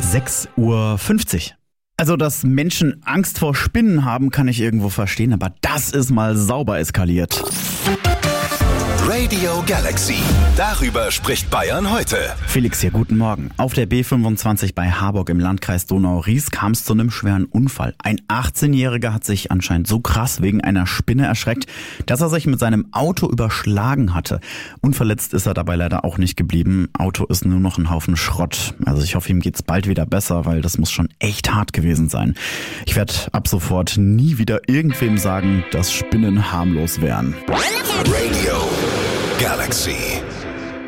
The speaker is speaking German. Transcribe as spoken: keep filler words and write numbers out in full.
sechs Uhr fünfzig. Also, dass Menschen Angst vor Spinnen haben, kann ich irgendwo verstehen, aber das ist mal sauber eskaliert. Radio Galaxy. Darüber spricht Bayern heute. Felix hier, guten Morgen. Auf der B fünfundzwanzig bei Harburg im Landkreis Donau-Ries kam es zu einem schweren Unfall. Ein achtzehnjähriger hat sich anscheinend so krass wegen einer Spinne erschreckt, dass er sich mit seinem Auto überschlagen hatte. Unverletzt ist er dabei leider auch nicht geblieben. Auto ist nur noch ein Haufen Schrott. Also ich hoffe, ihm geht's bald wieder besser, weil das muss schon echt hart gewesen sein. Ich werde ab sofort nie wieder irgendwem sagen, dass Spinnen harmlos wären. Radio Galaxy.